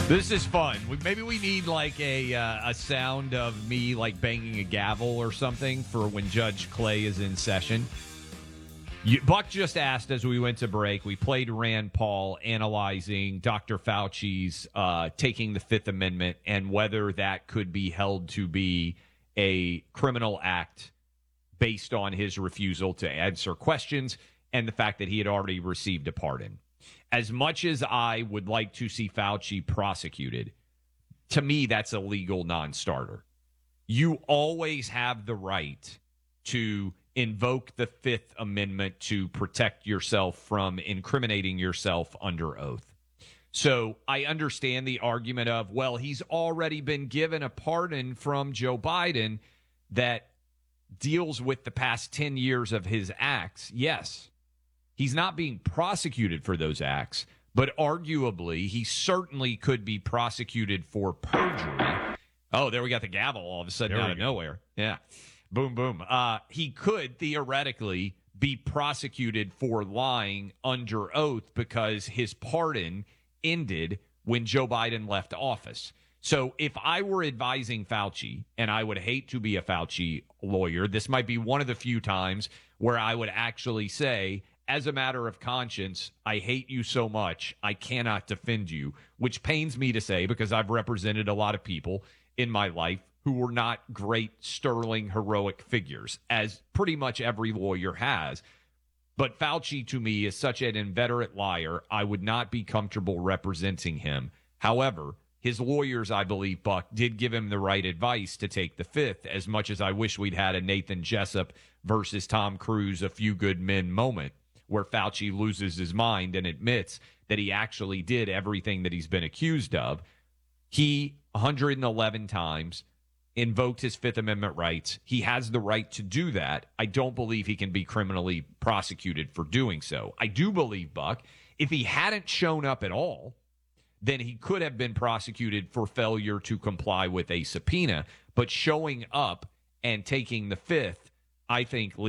This is fun. Maybe we need like a sound of me like banging a gavel or something for when Judge Clay is in session. Buck just asked as we went to break. We played Rand Paul analyzing Dr. Fauci's taking the Fifth Amendment and whether that could be held to be a criminal act based on his refusal to answer questions and the fact that he had already received a pardon. As much as I would like to see Fauci prosecuted, to me, that's a legal non-starter. You always have the right to invoke the Fifth Amendment to protect yourself from incriminating yourself under oath. So I understand the argument of, well, he's already been given a pardon from Joe Biden that deals with the past 10 years of his acts. Yes, he's not being prosecuted for those acts, but arguably he certainly could be prosecuted for perjury. Oh, there we got the gavel all of a sudden out of nowhere. Yeah. Boom, boom. He could theoretically be prosecuted for lying under oath because his pardon ended when Joe Biden left office. So if I were advising Fauci, and I would hate to be a Fauci lawyer, this might be one of the few times where I would actually say, as a matter of conscience, I hate you so much, I cannot defend you, which pains me to say because I've represented a lot of people in my life who were not great, sterling, heroic figures, as pretty much every lawyer has. But Fauci, to me, is such an inveterate liar, I would not be comfortable representing him. However, his lawyers, I believe, Buck, did give him the right advice to take the Fifth, as much as I wish we'd had a Nathan Jessup versus Tom Cruise, a few good men moment, where Fauci loses his mind and admits that he actually did everything that he's been accused of. He, 111 times, invoked his Fifth Amendment rights. He has the right to do that. I don't believe he can be criminally prosecuted for doing so. I do believe, Buck, if he hadn't shown up at all, then he could have been prosecuted for failure to comply with a subpoena. But showing up and taking the Fifth, I think,